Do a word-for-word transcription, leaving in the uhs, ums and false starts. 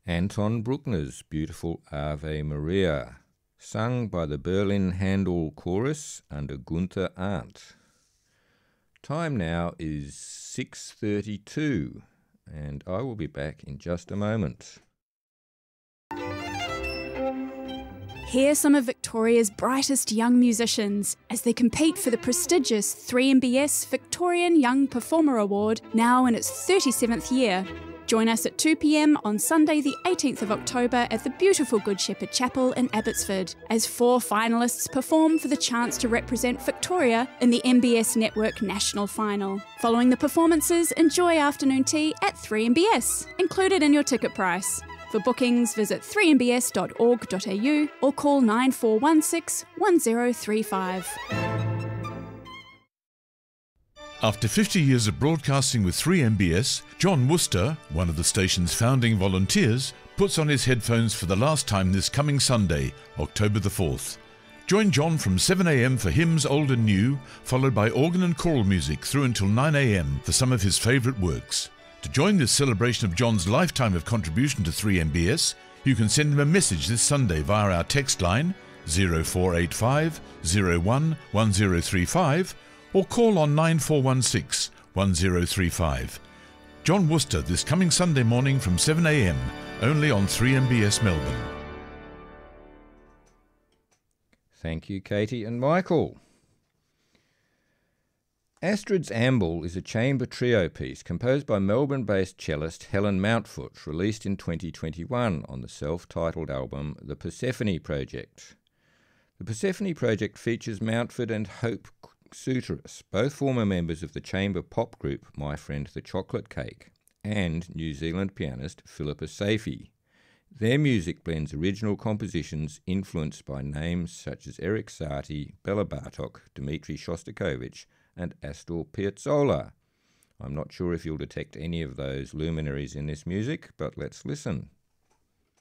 Anton Bruckner's beautiful Ave Maria, sung by the Berlin Handel Chorus under Gunther Arndt. Time now is six thirty-two, and I will be back in just a moment. Hear some of Victoria's brightest young musicians as they compete for the prestigious three M B S Victorian Young Performer Award, now in its thirty-seventh year. Join us at two p m on Sunday the eighteenth of October at the beautiful Good Shepherd Chapel in Abbotsford, as four finalists perform for the chance to represent Victoria in the M B S Network National Final. Following the performances, enjoy afternoon tea at three M B S, included in your ticket price. For bookings, visit three m b s dot org dot a u or call nine four one six, one zero three five. After fifty years of broadcasting with three M B S, John Worcester, one of the station's founding volunteers, puts on his headphones for the last time this coming Sunday, October the fourth. Join John from seven a m for hymns old and new, followed by organ and choral music through until nine a m for some of his favourite works. To join this celebration of John's lifetime of contribution to three M B S, you can send him a message this Sunday via our text line zero four eight five, zero one, one zero three five or call on nine four one six, one zero three five. John Worcester this coming Sunday morning from seven a m, only on three M B S Melbourne. Thank you, Katie and Michael. Astrid's Amble is a chamber trio piece composed by Melbourne-based cellist Helen Mountfoot, released in twenty twenty-one on the self-titled album The Persephone Project. The Persephone Project features Mountford and Hope Suterus, both former members of the chamber pop group My Friend the Chocolate Cake, and New Zealand pianist Philippa Safey. Their music blends original compositions influenced by names such as Erik Satie, Bela Bartok, Dmitri Shostakovich, and Astor Piazzolla. I'm not sure if you'll detect any of those luminaries in this music, but let's listen.